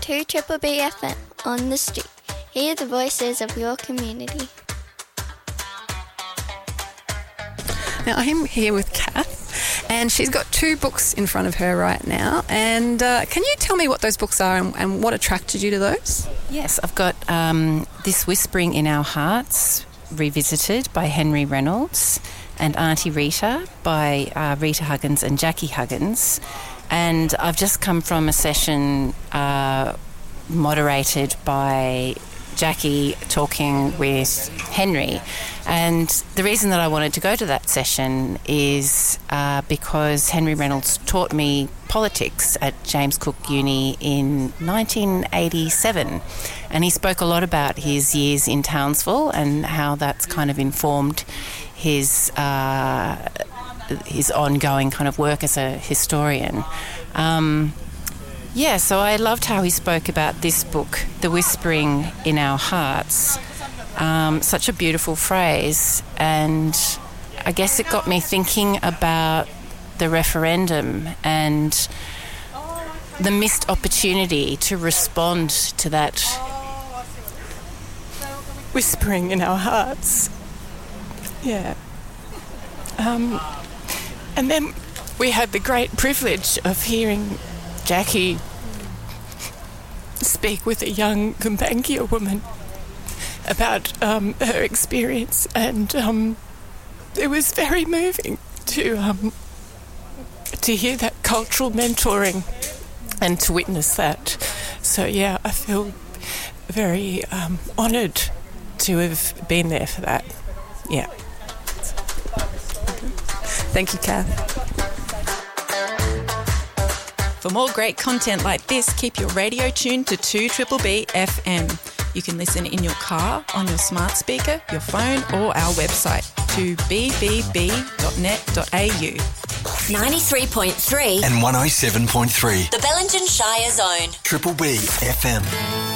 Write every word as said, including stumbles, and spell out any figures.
to Triple B F M on the street. Hear the voices of your community. Now, I'm here with Kath, and she's got two books in front of her right now. And uh, can you tell me what those books are and, and what attracted you to those? Yes, I've got um, This Whispering in Our Hearts, Revisited by Henry Reynolds, and Auntie Rita by uh, Rita Huggins and Jackie Huggins. And I've just come from a session uh, moderated by Jackie talking with Henry. And the reason that I wanted to go to that session is uh, because Henry Reynolds taught me politics at James Cook Uni in nineteen eighty-seven. And he spoke a lot about his years in Townsville and how that's kind of informed his uh, his ongoing kind of work as a historian. Um, yeah, so I loved how he spoke about this book, The Whispering in Our Hearts. Um, such a beautiful phrase, and I guess it got me thinking about the referendum and the missed opportunity to respond to that whispering in our hearts. Yeah. Um, and then we had the great privilege of hearing Jackie speak with a young Gumbaynggirr woman about um, her experience, and um, it was very moving to um, to hear that cultural mentoring and to witness that. So yeah, I feel very um, honoured to have been there for that. Yeah. Thank you, Kath. For more great content like this, keep your radio tuned to two Triple B F M. You can listen in your car, on your smart speaker, your phone, or our website, two b b b dot net dot a u. ninety-three point three and one oh seven point three. The Bellingen Shire Zone. Triple B F M.